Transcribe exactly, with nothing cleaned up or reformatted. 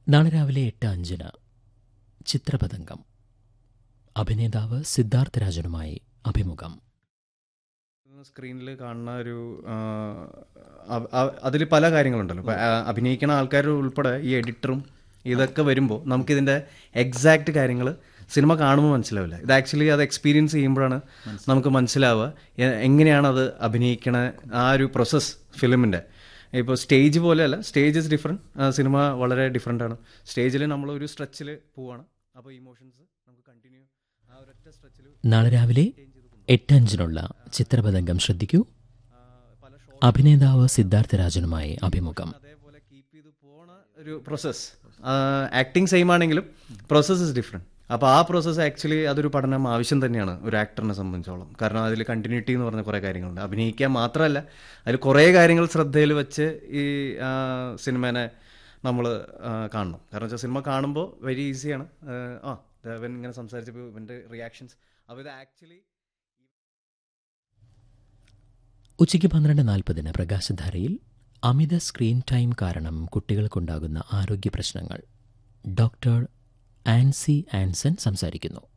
നാളെ രാവിലെ എട്ട് അഞ്ചിന് ചിത്രപതംഗം. അഭിനേതാവ് സിദ്ധാർത്ഥ് രാജനുമായി അഭിമുഖം. സ്ക്രീനിൽ കാണുന്ന ഒരു അതിൽ പല കാര്യങ്ങളുണ്ടല്ലോ. ഇപ്പോൾ അഭിനയിക്കുന്ന ആൾക്കാർ ഉൾപ്പെടെ ഈ എഡിറ്ററും ഇതൊക്കെ വരുമ്പോൾ നമുക്കിതിൻ്റെ എക്സാക്റ്റ് കാര്യങ്ങൾ സിനിമ കാണുമ്പോൾ മനസ്സിലാവില്ല. ഇത് ആക്ച്വലി അത് എക്സ്പീരിയൻസ് ചെയ്യുമ്പോഴാണ് നമുക്ക് മനസ്സിലാവുക എങ്ങനെയാണ് അത് അഭിനയിക്കണ ആ ഒരു പ്രോസസ്സ് ഫിലിമിൻ്റെ. ഇപ്പോൾ സ്റ്റേജ് പോലെയല്ല, സ്റ്റേജ് ഇസ് ഡിഫറെൻറ്റ്, സിനിമ വളരെ ഡിഫറെൻ്റ് ആണ്. സ്റ്റേജിൽ നമ്മൾ ഒരു സ്ട്രെച്ചിൽ പോവാണ്, അപ്പോൾ ഇമോഷൻസ് നമുക്ക് കണ്ടിന്യൂ ആ ഒരൊറ്റ സ്ട്രെച്ചിൽ. നാളെ രാവിലെ എട്ട് അഞ്ചിനുള്ള ചിത്രപതംഗം ശ്രദ്ധിക്കൂ. അഭിനേതാവ് സിദ്ധാർത്ഥ് രാജനുമായി അഭിമുഖം. അതേപോലെ കീപ്പ് ചെയ്ത് പോണ ഒരു പ്രോസസ്സ്. ആക്ടിങ് സെയിം ആണെങ്കിലും പ്രോസസ്സ് ഇസ് ഡിഫറെൻറ്റ്. അപ്പോൾ ആ പ്രോസസ്സ് ആക്ച്വലി അതൊരു പഠനം ആവശ്യം തന്നെയാണ് ഒരു ആക്ടറിനെ സംബന്ധിച്ചോളം. കാരണം അതിൽ കണ്ടിന്യൂറ്റി എന്ന് പറഞ്ഞ കുറേ കാര്യങ്ങളുണ്ട്. അഭിനയിക്കാൻ മാത്രമല്ല, അതിൽ കുറേ കാര്യങ്ങൾ ശ്രദ്ധയിൽ വെച്ച് ഈ സിനിമേനെ നമ്മൾ കാണണം. കാരണം വെച്ചാൽ സിനിമ കാണുമ്പോൾ വെരി ഈസിയാണ്. ആ ഇവൻ ഇങ്ങനെ സംസാരിച്ചപ്പോൾ ഇവൻ്റെ റിയാക്ഷൻസ്, അപ്പോൾ ഇത് ആക്ച്വലി. ഉച്ചയ്ക്ക് പന്ത്രണ്ട് നാൽപ്പതിന് പ്രകാശധാരയിൽ അമിത സ്ക്രീൻ ടൈം കാരണം കുട്ടികൾക്കുണ്ടാകുന്ന ആരോഗ്യ പ്രശ്നങ്ങൾ ഡോക്ടർ ആൻസി ആൻസൺ സംസാരിക്കുന്നു.